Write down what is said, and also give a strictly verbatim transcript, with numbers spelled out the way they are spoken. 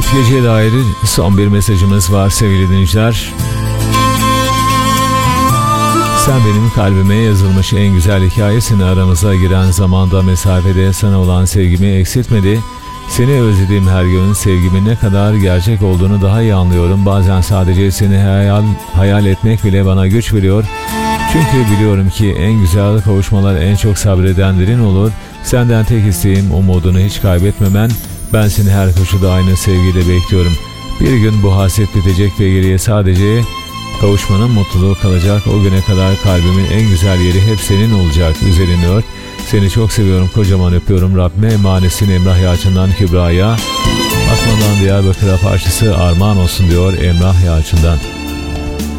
Evet, geceye dair son bir mesajımız var sevgili dinleyiciler. Sen benim kalbime yazılmış en güzel hikayesin. Aramıza giren zamanda mesafede sana olan sevgimi eksiltmedi. Seni özlediğim her gün sevgimin ne kadar gerçek olduğunu daha iyi anlıyorum. Bazen sadece seni hayal, hayal etmek bile bana güç veriyor. Çünkü biliyorum ki en güzel kavuşmalar en çok sabredenlerin olur. Senden tek isteğim umudunu hiç kaybetmemen. Ben seni her koşulda aynı sevgiyle bekliyorum. Bir gün bu hasret bitecek ve geriye sadece kavuşmanın mutluluğu kalacak. O güne kadar kalbimin en güzel yeri hep senin olacak. Üzerini ört. Seni çok seviyorum, kocaman öpüyorum. Rabbime emanetsin. Emrah Yalçın'dan Kübra'ya. Batman'dan Diyarbakır'a parçası armağan olsun diyor Emrah Yalçın'dan.